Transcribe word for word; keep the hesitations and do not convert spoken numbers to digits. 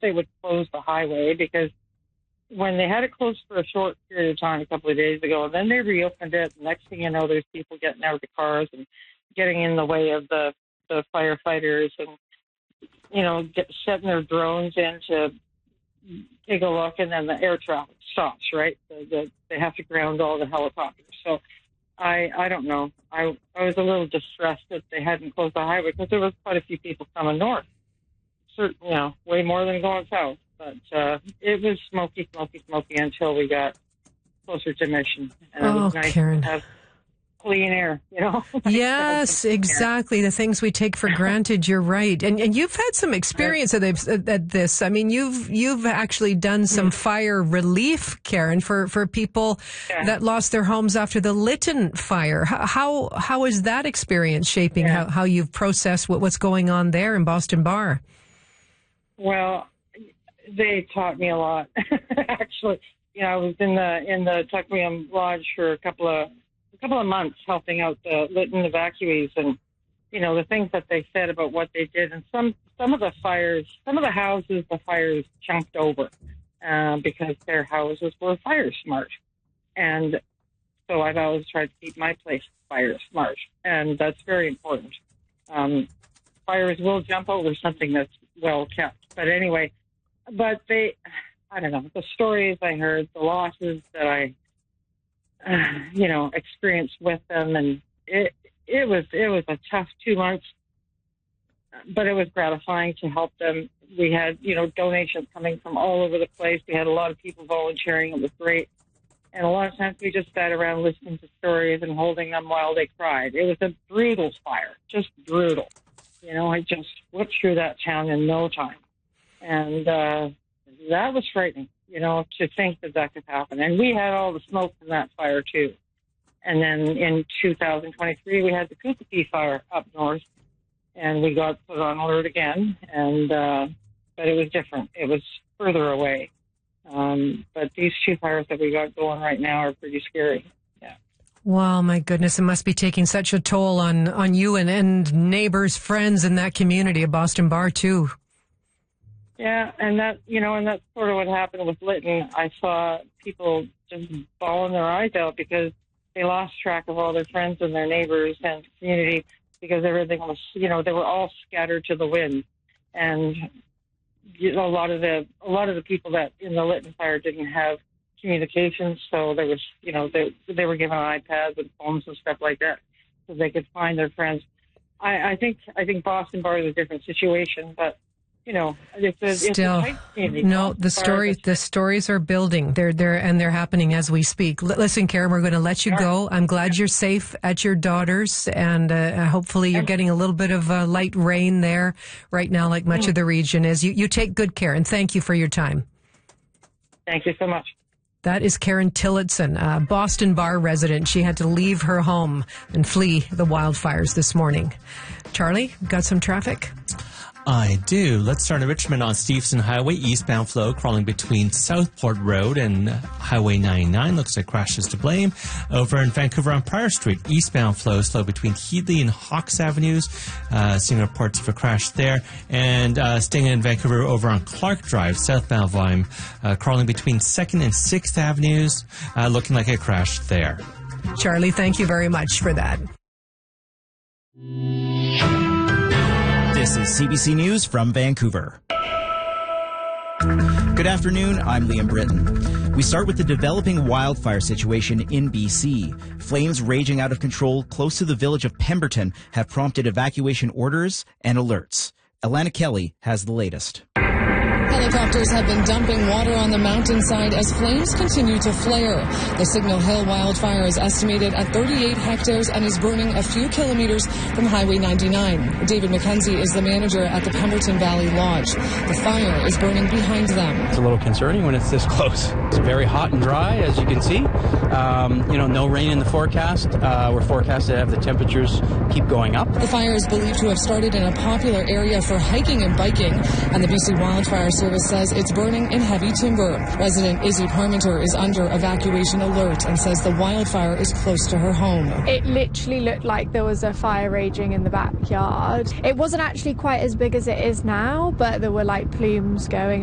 they would close the highway, because when they had it closed for a short period of time a couple of days ago, and then they reopened it, next thing you know, there's people getting out of the cars and getting in the way of the, the firefighters and, you know, get, setting their drones in to take a look, and then the air traffic stops, right? The, the, they have to ground all the helicopters. So I I don't know. I, I was a little distressed that they hadn't closed the highway, because there was quite a few people coming north. Certain, you know, way more than going south. But uh, it was smoky, smoky, smoky until we got closer to Mission. And oh, it was nice Karen. to have clean air, you know? Yes, exactly. The things we take for granted. You're right. And and you've had some experience at this. At this. I mean, you've you've actually done some fire relief, Karen, for, for people yeah. that lost their homes after the Lytton fire. How how, how is that experience shaping yeah. how, how you've processed what, what's going on there in Boston Bar? Well, they taught me a lot, actually. You know, I was in the in the Tuckwiam Lodge for a couple of a couple of months helping out the Lytton evacuees, and you know the things that they said about what they did, and some some of the fires, some of the houses, the fires chunked over uh, because their houses were fire smart, and so I've always tried to keep my place fire smart, and that's very important. Um, fires will jump over something that's well kept, but anyway, but they. I don't know, the stories I heard, the losses that I, uh, you know, experienced with them, and it it was it was a tough two months, but it was gratifying to help them. We had, you know, donations coming from all over the place. We had a lot of people volunteering. It was great. And a lot of times we just sat around listening to stories and holding them while they cried. It was a brutal fire, just brutal. You know, I just whipped through that town in no time. And, uh, that was frightening, you know, to think that that could happen. And we had all the smoke from that fire, too. And then in two thousand twenty-three, we had the Kookopee fire up north, and we got put on alert again. And uh, but it was different. It was further away. Um, but these two fires that we got going right now are pretty scary. Yeah. Wow, my goodness. It must be taking such a toll on, on you and, and neighbors, friends in that community of Boston Bar, too. Yeah, and that, you know, and that's sort of what happened with Lytton. I saw people just bawling their eyes out because they lost track of all their friends and their neighbors and community, because everything was, you know, they were all scattered to the wind. And you know, a lot of the a lot of the people that in the Lytton fire didn't have communications, so there was, you know, they they were given iPads and phones and stuff like that, so they could find their friends. I, I think I think Boston Bar is a different situation, but. You know, it's a, Still, it's a tight community. No, the stories, the stories are building. They're there, and they're happening as we speak. L- listen, Karen, we're going to let you go. I'm glad you're safe at your daughter's, and uh, hopefully you're getting a little bit of uh, light rain there right now, like much of the region is. You, you take good care, and thank you for your time. Thank you so much. That is Karen Tillotson, a Boston Bar resident. She had to leave her home and flee the wildfires this morning. Charlie, got some traffic? I do. Let's start in Richmond on Stevenson Highway. Eastbound flow crawling between Southport Road and Highway ninety-nine. Looks like crashes to blame. Over in Vancouver on Prior Street, eastbound flow slow between Headley and Hawks Avenues. Uh, seeing reports of a crash there. And uh, staying in Vancouver over on Clark Drive, southbound volume, uh, crawling between second and sixth Avenues. Uh, looking like a crash there. Charlie, thank you very much for that. This is C B C News from Vancouver. Good afternoon, I'm Liam Britton. We start with the developing wildfire situation in B C. Flames raging out of control close to the village of Pemberton have prompted evacuation orders and alerts. Alana Kelly has the latest. Helicopters have been dumping water on the mountainside as flames continue to flare. The Signal Hill wildfire is estimated at thirty-eight hectares and is burning a few kilometers from Highway ninety-nine. David McKenzie is the manager at the Pemberton Valley Lodge. The fire is burning behind them. It's a little concerning when it's this close. It's very hot and dry, as you can see. Um, you know, no rain in the forecast. Uh, we're forecast to have the temperatures keep going up. The fire is believed to have started in a popular area for hiking and biking, and the B C Wildfire Service says it's burning in heavy timber. Resident Izzy Parmenter is under evacuation alert and says the wildfire is close to her home. It literally looked like there was a fire raging in the backyard. It wasn't actually quite as big as it is now, but there were like plumes going